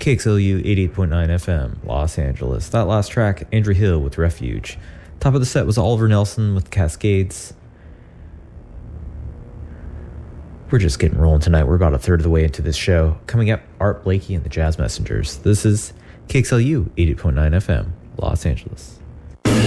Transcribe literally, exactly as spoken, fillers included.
K X L U eighty-eight point nine F M, Los Angeles. That last track, Andrew Hill with Refuge. Top of the set was Oliver Nelson with Cascades. We're just getting rolling tonight. We're about a third of the way into this show. Coming up, Art Blakey and the Jazz Messengers. This is K X L U eighty-eight point nine F M, Los Angeles.